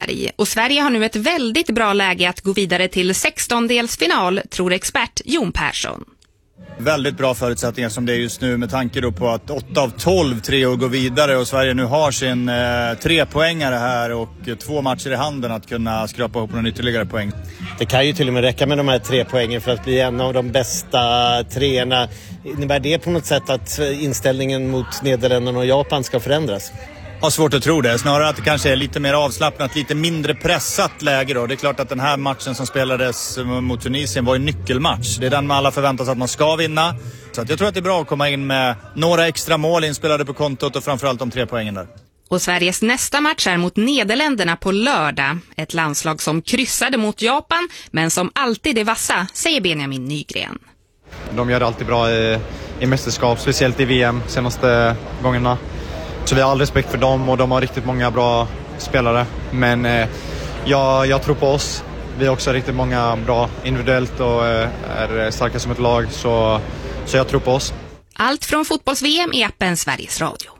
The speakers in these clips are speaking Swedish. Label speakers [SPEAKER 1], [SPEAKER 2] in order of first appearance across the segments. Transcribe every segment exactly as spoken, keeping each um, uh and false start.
[SPEAKER 1] Varberg. Och Sverige har nu ett väldigt bra läge att gå vidare till sextondelsfinal, tror expert Jon Persson.
[SPEAKER 2] Väldigt bra förutsättningar som det är just nu med tanke då på att åtta av tolv treor går vidare och Sverige nu har sin eh, tre poängare här och två matcher i handen att kunna skrapa ihop någon ytterligare poäng.
[SPEAKER 3] Det kan ju till och med räcka med de här tre poängen för att bli en av de bästa treorna. Innebär det på något sätt att inställningen mot Nederländerna och Japan ska förändras?
[SPEAKER 2] Har svårt att tro det. Snarare att det kanske är lite mer avslappnat, lite mindre pressat läge då. Det är klart att den här matchen som spelades mot Tunisien var en nyckelmatch. Det är den man alla förväntas att man ska vinna. Så att jag tror att det är bra att komma in med några extra mål inspelade på kontot och framförallt de tre poängen där.
[SPEAKER 1] Och Sveriges nästa match är mot Nederländerna på lördag. Ett landslag som kryssade mot Japan men som alltid är vassa, säger Benjamin Nygren.
[SPEAKER 4] De gör det alltid bra i, i mästerskap, speciellt i V M senaste gångerna. Så vi har all respekt för dem och de har riktigt många bra spelare. Men eh, jag, jag tror på oss. Vi har också riktigt många bra individuellt och eh, är starka som ett lag. Så, så jag tror på oss.
[SPEAKER 1] Allt från fotbolls-V M i appen Sveriges Radio.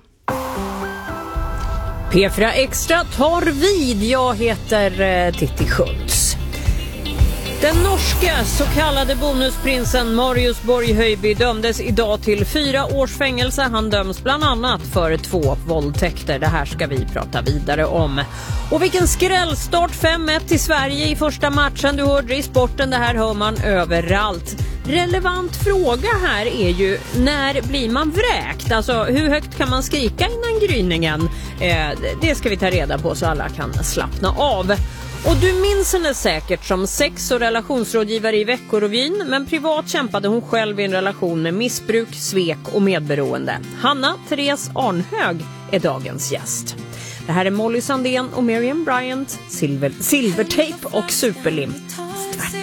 [SPEAKER 5] P fyra Extra tar vid. Jag heter eh, Titti Schultz. Den norska så kallade bonusprinsen Marius Borg-Höjby dömdes idag till fyra års fängelse. Han döms bland annat för två våldtäkter. Det här ska vi prata vidare om. Och vilken skrällstart, fem ett till Sverige i första matchen. Du hörde i sporten, det här hör man överallt. Relevant fråga här är ju, när blir man vräkt? Alltså hur högt kan man skrika innan gryningen? Eh, det ska vi ta reda på så alla kan slappna av. Och du minns henne säkert som sex- och relationsrådgivare i Veckorevyn, men privat kämpade hon själv i en relation med missbruk, svek och medberoende. Hanna Therese Arnhög är dagens gäst. Det här är Molly Sandén och Miriam Bryant, Silver, Silvertape och Superlimp.